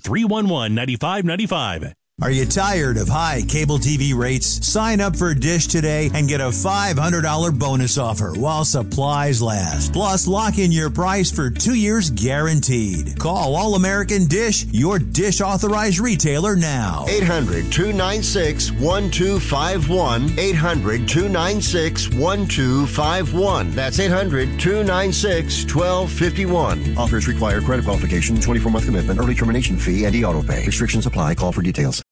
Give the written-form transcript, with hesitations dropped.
311-9595. Are you tired of high cable TV rates? Sign up for Dish today and get a $500 bonus offer while supplies last. Plus, lock in your price for 2 years guaranteed. Call All American Dish, your Dish authorized retailer now. 800-296-1251. 800-296-1251. That's 800-296-1251. Offers require credit qualification, 24-month commitment, early termination fee, and e-auto pay. Restrictions apply. Call for details.